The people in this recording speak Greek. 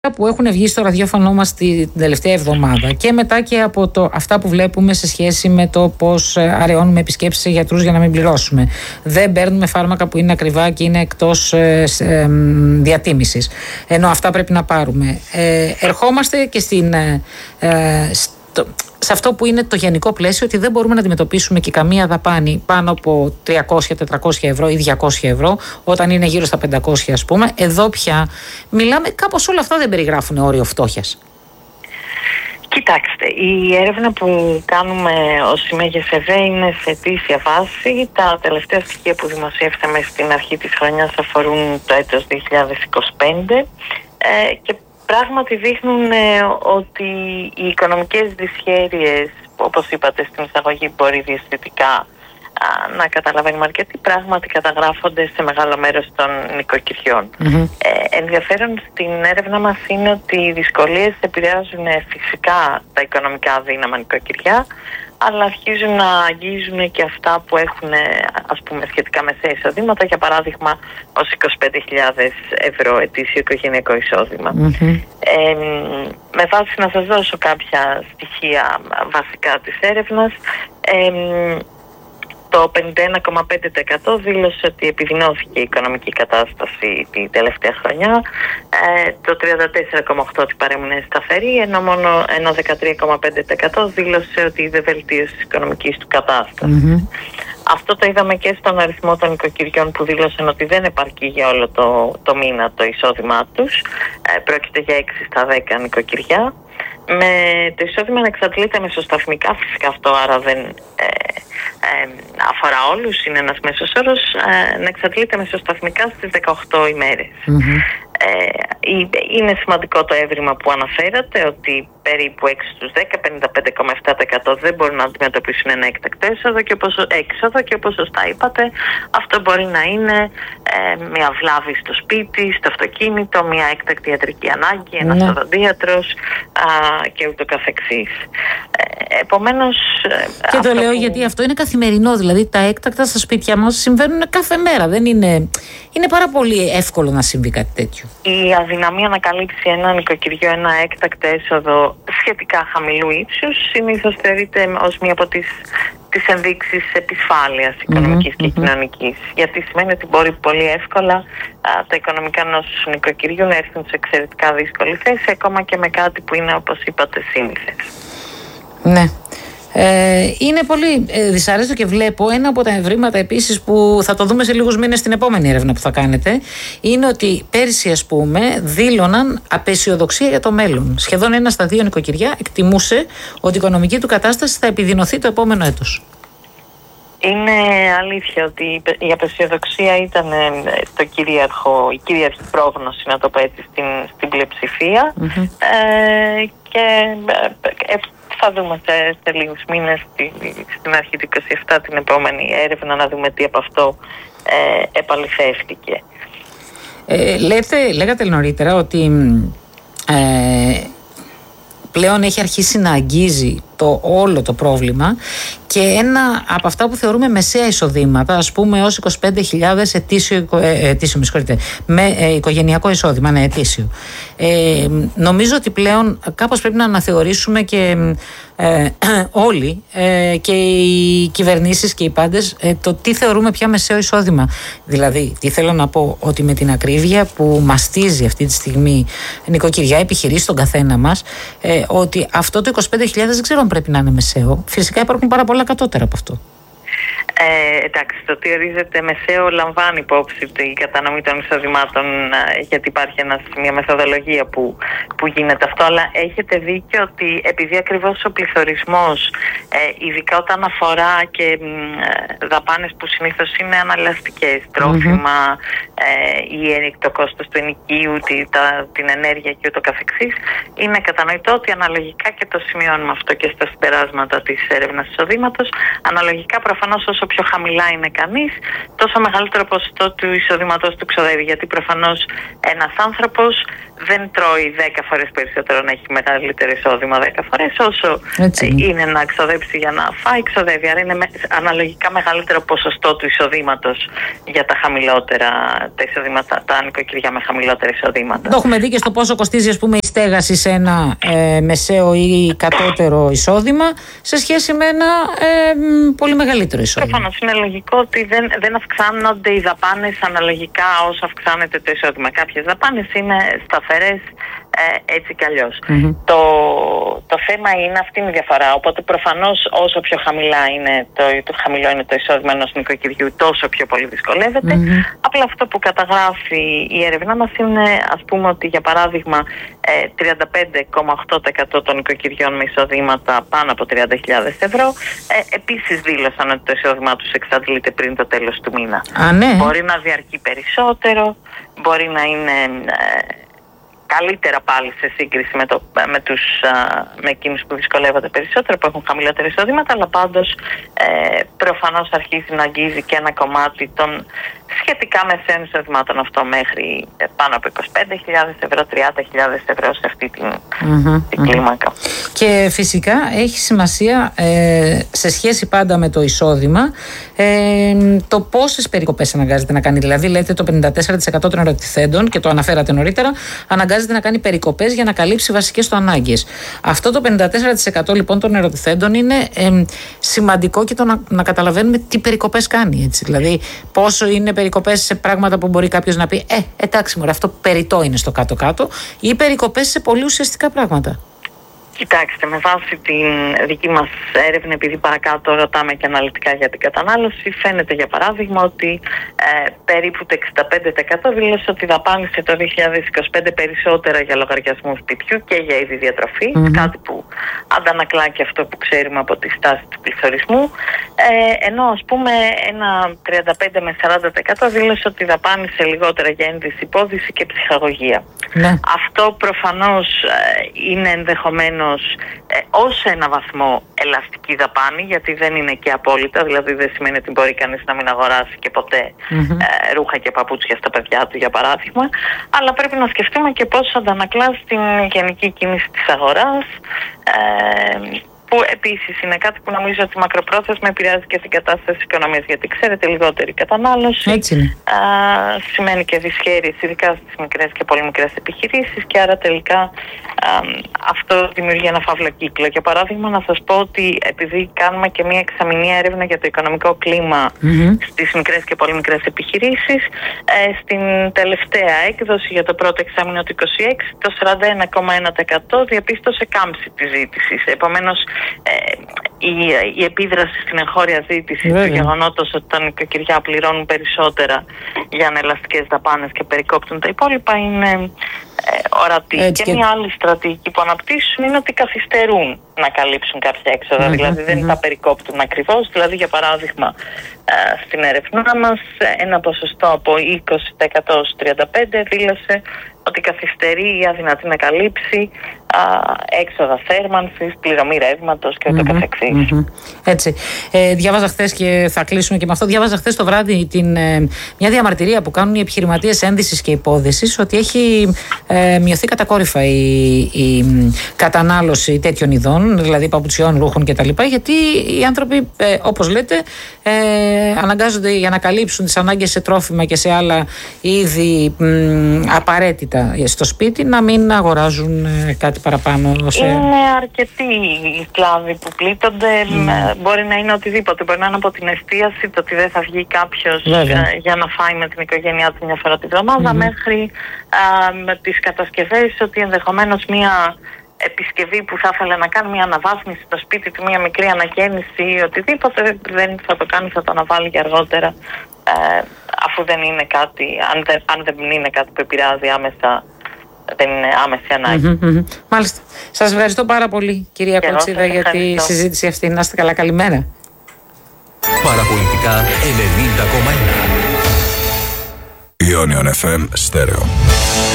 που έχουν βγει στο ραδιόφωνο μας την τελευταία εβδομάδα και μετά και από αυτά που βλέπουμε σε σχέση με το πώς αραιώνουμε επισκέψεις σε γιατρούς για να μην πληρώσουμε. Δεν παίρνουμε φάρμακα που είναι ακριβά και είναι εκτός διατίμησης, ενώ αυτά πρέπει να πάρουμε. Ερχόμαστε και σε αυτό που είναι το γενικό πλαίσιο, ότι δεν μπορούμε να αντιμετωπίσουμε και καμία δαπάνη πάνω από 300-400 ευρώ ή 200 ευρώ, όταν είναι γύρω στα 500 ας πούμε. Εδώ πια μιλάμε, κάπως όλα αυτά δεν περιγράφουν όριο φτώχειας. Κοιτάξτε, η έρευνα που κάνουμε ως ΣΥΜΕΓΕΣ ΕΔΕ είναι σε ετήσια βάση. Τα τελευταία στοιχεία που δημοσιεύσαμε στην αρχή της χρονιάς αφορούν το έτος 2025 και πράγματι δείχνουν ότι οι οικονομικές δυσχέρειες, όπως είπατε στην εισαγωγή, μπορεί διαισθητικά να καταλαβαίνουμε αρκετοί, πράγματι καταγράφονται σε μεγάλο μέρος των νοικοκυριών. Ενδιαφέρον στην έρευνα μας είναι ότι οι δυσκολίες επηρεάζουν φυσικά τα οικονομικά αδύναμα νοικοκυριά, αλλά αρχίζουν να αγγίζουν και αυτά που έχουν, ας πούμε, σχετικά μεσαία εισοδήματα, για παράδειγμα ως 25.000 ευρώ ετήσιο οικογενειακό εισόδημα. Με βάση να σας δώσω κάποια στοιχεία βασικά της έρευνας, το 51,5% δήλωσε ότι επιδεινώθηκε η οικονομική κατάσταση την τελευταία χρονιά, το 34,8% ότι παρέμεινε σταθερή, ενώ 13,5% δήλωσε ότι δεν βελτίωσε της οικονομικής του κατάστασης. Αυτό το είδαμε και στον αριθμό των νοικοκυριών που δήλωσαν ότι δεν επαρκεί για όλο το μήνα το εισόδημά τους. Πρόκειται για 6 στα 10 νοικοκυριά. Με το εισόδημα να εξαντλείται μεσοσταθμικά, φυσικά αυτό άρα δεν αφορά όλους, είναι ένας μέσος όρος, να εξαντλείται μεσοσταθμικά στις 18 ημέρες. Είναι σημαντικό το έβριμα που αναφέρατε, ότι περίπου 6 στους 10, 55,7% δεν μπορούν να αντιμετωπίσουν ένα έκτακτο έξοδο και όπως σωστά είπατε, αυτό μπορεί να είναι μια βλάβη στο σπίτι, στο αυτοκίνητο, μια έκτακτη ιατρική ανάγκη, ένας οδοντίατρος και ούτω καθεξής. Επομένως... Και το λέω γιατί αυτό είναι καθημερινό, δηλαδή τα έκτακτα στα σπίτια μας συμβαίνουν κάθε μέρα, δεν είναι... Είναι πάρα πολύ εύκολο να συμβεί κάτι τέτοιο. Η αδυναμία να καλύψει ένα νοικοκυριό ένα έκτακτο έσοδο σχετικά χαμηλού ύψους συνήθως θεωρείται ως μία από τις ενδείξεις επισφάλειας οικονομικής και κοινωνικής. Γιατί σημαίνει ότι μπορεί πολύ εύκολα τα οικονομικά ενός νοικοκυριού να έρθουν σε εξαιρετικά δύσκολη θέση, ακόμα και με κάτι που είναι, όπως είπατε, σύνηθες. Ναι. Είναι πολύ δυσάρεστο και βλέπω ένα από τα ευρήματα επίσης που θα το δούμε σε λίγους μήνες στην επόμενη έρευνα που θα κάνετε, είναι ότι πέρσι ας πούμε δήλωναν απαισιοδοξία για το μέλλον. Σχεδόν 1 στα 2 νοικοκυριά εκτιμούσε ότι η οικονομική του κατάσταση θα επιδεινωθεί το επόμενο έτος. Είναι αλήθεια ότι η απαισιοδοξία ήταν η κυρίαρχη πρόγνωση, να το πω έτσι, στην πλειοψηφία και θα δούμε σε λίγους μήνες, στην αρχή του 27, την επόμενη έρευνα, να δούμε τι από αυτό επαληθεύτηκε. Λέγατε νωρίτερα ότι πλέον έχει αρχίσει να αγγίζει όλο το πρόβλημα και ένα από αυτά που θεωρούμε μεσαία εισοδήματα, ας πούμε ως 25.000 ετήσιο, με οικογενειακό εισόδημα, ναι, ετήσιο. Νομίζω ότι πλέον κάπως πρέπει να αναθεωρήσουμε και όλοι και οι κυβερνήσεις και οι πάντες το τι θεωρούμε πια μεσαίο εισόδημα. Δηλαδή, τι θέλω να πω, ότι με την ακρίβεια που μαστίζει αυτή τη στιγμή νοικοκυριά, επιχειρήσει τον καθένα μας, ότι αυτό το 25.000 δεν ξέρω αν πρέπει να είναι μεσαίο. Φυσικά υπάρχουν πάρα πολλά κατώτερα από αυτό. Εντάξει, το τι ορίζεται μεσαίο λαμβάνει υπόψη την κατανομή των εισοδημάτων, γιατί υπάρχει μια μεθοδολογία που γίνεται αυτό, αλλά έχετε δίκιο ότι επειδή ακριβώς ο πληθωρισμός, ειδικά όταν αφορά και δαπάνες που συνήθως είναι αναγκαστικές, τρόφιμα ή το κόστος του ενοικίου, την ενέργεια και ούτω καθεξής, είναι κατανοητό ότι αναλογικά, και το σημειώνουμε αυτό και στα συμπεράσματα της έρευνας εισοδήματος, αναλογικά προφανώς όσο πιο χαμηλά είναι κανείς, τόσο μεγαλύτερο ποσοστό του εισοδήματος του ξοδεύει. Γιατί προφανώς ένας άνθρωπος δεν τρώει 10 φορές περισσότερο να έχει μεγαλύτερο εισόδημα 10 φορές όσο είναι να ξοδέψει για να φάει, ξοδεύει. Άρα είναι αναλογικά μεγαλύτερο ποσοστό του εισοδήματος για τα χαμηλότερα, τα εισοδήματα, τα νοικοκυριά με χαμηλότερα εισοδήματα. Το έχουμε δει και στο πόσο κοστίζει, ας πούμε, η στέγαση σε ένα μεσαίο ή κατώτερο εισόδημα σε σχέση με ένα πολύ μεγαλύτερο εισόδημα. Προφανώς είναι λογικό ότι δεν αυξάνονται οι δαπάνες αναλογικά όσο αυξάνεται το εισόδημα. Κάποιες δαπάνες είναι σταθερές έτσι κι αλλιώς. Το θέμα είναι αυτή είναι η διαφορά. Οπότε προφανώς όσο πιο χαμηλά είναι το χαμηλό είναι το εισόδημα ενός νοικοκυριού, τόσο πιο πολύ δυσκολεύεται. Απλά αυτό που καταγράφει η έρευνά μας είναι, ας πούμε, ότι για παράδειγμα 35,8% των νοικοκυριών με εισοδήματα πάνω από 30.000 ευρώ επίσης δήλωσαν ότι το εισόδημά τους εξαντλείται πριν το τέλος του μήνα. Ναι. Μπορεί να διαρκεί περισσότερο, μπορεί να είναι καλύτερα πάλι σε σύγκριση με εκείνους που δυσκολεύονται περισσότερο, που έχουν χαμηλότερα εισοδήματα, αλλά πάντως προφανώς αρχίζει να αγγίζει και ένα κομμάτι των σχετικά μεσαίων εισοδημάτων αυτό μέχρι πάνω από 25.000 ευρώ, 30.000 ευρώ σε αυτή την κλίμακα. Και φυσικά έχει σημασία σε σχέση πάντα με το εισόδημα το πόσες περικοπές αναγκάζεται να κάνει. Δηλαδή λέτε το 54% των ερωτηθέντων, και το αναφέρατε νωρίτερα, αναγκάζεται να κάνει περικοπές για να καλύψει βασικές του ανάγκες. Αυτό το 54% λοιπόν των ερωτηθέντων είναι σημαντικό, και να καταλαβαίνουμε τι περικοπές κάνει. Έτσι. Δηλαδή πόσο είναι περικοπές σε πράγματα που μπορεί κάποιος να πει εντάξει μωρέ, αυτό περιττό είναι στο κάτω-κάτω, ή περικοπές σε πολύ ουσιαστικά πράγματα. Κοιτάξτε, με βάση την δική μας έρευνα, επειδή παρακάτω ρωτάμε και αναλυτικά για την κατανάλωση, φαίνεται για παράδειγμα ότι περίπου το 65% δήλωσε ότι δαπάνησε το 2025 περισσότερα για λογαριασμού σπιτιού και για είδη διατροφής, κάτι που αντανακλά και αυτό που ξέρουμε από τη στάση του πληθωρισμού, ενώ ας πούμε ένα 35 με 40% δήλωσε ότι δαπάνησε λιγότερα για ένδυση, υπόδηση και ψυχαγωγία. Ναι. Αυτό προφανώς είναι ενδεχομένως ως ένα βαθμό ελαστική δαπάνη, γιατί δεν είναι και απόλυτα, δηλαδή δεν σημαίνει ότι μπορεί κανείς να μην αγοράσει και ποτέ ρούχα και παπούτσια στα παιδιά του, για παράδειγμα, αλλά πρέπει να σκεφτούμε και πώς αντανακλά στην γενική κίνηση της αγοράς, που επίσης είναι κάτι που νομίζω ότι μακροπρόθεσμα επηρεάζει και την κατάσταση της οικονομίας, γιατί ξέρετε, λιγότερη κατανάλωση σημαίνει και δυσχέρειες, ειδικά στις μικρές και πολύ μικρές επιχειρήσεις, και άρα τελικά αυτό δημιουργεί ένα φαύλο κύκλο. Για παράδειγμα, να σας πω ότι επειδή κάνουμε και μια εξαμηνία έρευνα για το οικονομικό κλίμα στις μικρές και πολύ μικρές επιχειρήσεις, στην τελευταία έκδοση για το πρώτο εξάμηνο του 2026, το 41,1% διαπίστωσε κάμψη της ζήτησης. Επομένως, η επίδραση στην εγχώρια ζήτηση του γεγονότος ότι τα νοικοκυριά πληρώνουν περισσότερα για ανελαστικές δαπάνες και περικόπτουν τα υπόλοιπα είναι ορατή. Και μια άλλη στρατηγική που αναπτύσσουν είναι ότι καθυστερούν να καλύψουν κάποια έξοδα, δηλαδή δεν τα περικόπτουν ακριβώς. Δηλαδή, για παράδειγμα, στην έρευνά μας ένα ποσοστό από 20% ως 35% δήλωσε ότι καθυστερεί ή αδυνατεί να καλύψει έξοδα θέρμανσης, πληρωμή ρεύματος και ούτω καθεξής. Έτσι. Διάβαζα χθες, και θα κλείσουμε και με αυτό, διάβαζα χθες το βράδυ μια διαμαρτυρία που κάνουν οι επιχειρηματίες ένδυσης και υπόδυσης, ότι έχει μειωθεί κατακόρυφα η κατανάλωση τέτοιων ειδών, δηλαδή παπουτσιών, ρούχων κτλ. Γιατί οι άνθρωποι, όπως λέτε, αναγκάζονται για να καλύψουν τις ανάγκες σε τρόφιμα και σε άλλα είδη απαραίτητα στο σπίτι να μην αγοράζουν κάτι παραπάνω. Είναι αρκετοί οι κλάδοι που πλήττονται. Μπορεί να είναι οτιδήποτε. Μπορεί να είναι από την εστίαση, το ότι δεν θα βγει κάποιος για να φάει με την οικογένειά του μια φορά τη βδομάδα, μέχρι με τις κατασκευές, ότι ενδεχομένως μια επισκευή που θα ήθελε να κάνει μια αναβάθμιση στο σπίτι του, μια μικρή ανακαίνιση ή οτιδήποτε, δεν θα το κάνει, θα το αναβάλει για αργότερα, αφού δεν είναι κάτι, αν δεν είναι κάτι που επηρεάζει άμεσα, δεν είναι άμεση ανάγκη. Μάλιστα. Σας ευχαριστώ πάρα πολύ, κυρία Κολτσίδα, για τη συζήτηση αυτή. Να είστε καλά, καλημέρα. Παραπολιτικά 90,1. Ionion FM Stereo.